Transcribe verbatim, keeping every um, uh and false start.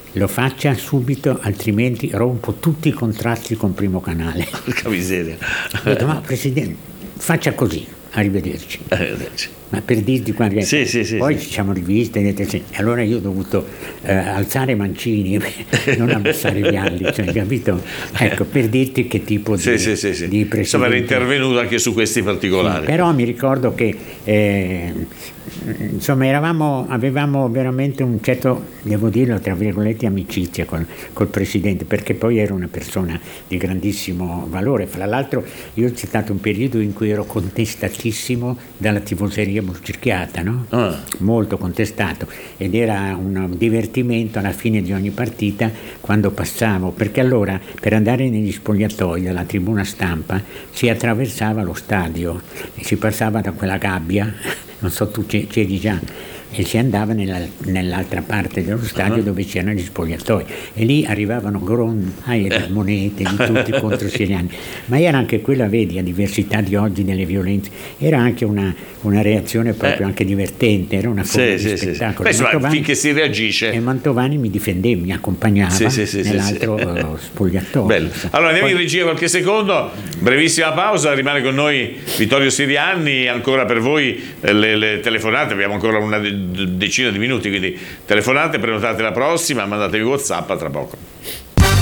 lo faccia subito, altrimenti rompo tutti i contratti con Primo Canale. Porca miseria. Ho detto, ma Presidente, faccia così, arrivederci. Arrivederci. Ma per dirti quando Sì, sì, sì, poi sì. ci siamo rivisti e detto, sì. Allora io ho dovuto eh, alzare Mancini, non abbassare Vialli, cioè, capito? Ecco, per dirti che tipo di, Sì, sì, sì, sì. di presidente. Insomma, era intervenuto anche su questi particolari. Sì, però mi ricordo che eh, insomma eravamo, avevamo veramente un certo, devo dirlo tra virgolette, amicizia con, col Presidente, perché poi era una persona di grandissimo valore. Fra l'altro io c'è stato un periodo in cui ero contestatissimo dalla tifoseria Burcerchiata, no? Ah. Molto contestato, ed era un divertimento alla fine di ogni partita quando passavo, perché allora per andare negli spogliatoi dalla tribuna stampa si attraversava lo stadio e si passava da quella gabbia, non so tu c'eri già, e si andava nella, nell'altra parte dello stadio uh-huh. dove c'erano gli spogliatoi, e lì arrivavano grondai e monete di tutti i controsiriani, ma era anche quella, vedi, a diversità di oggi delle violenze, era anche una, una reazione proprio eh. anche divertente, era una forma sì, di sì, spettacolo. Sì. Beh, Mantovani, finché si reagisce. E Mantovani mi difendeva, mi accompagnava sì, sì, sì, nell'altro sì. spogliatoio. Bello. Allora andiamo Poi... in regia qualche secondo, brevissima pausa, rimane con noi Vittorio Sirianni, ancora per voi le, le telefonate, abbiamo ancora una decina di minuti, quindi telefonate, prenotate la prossima, mandatevi WhatsApp, a tra poco.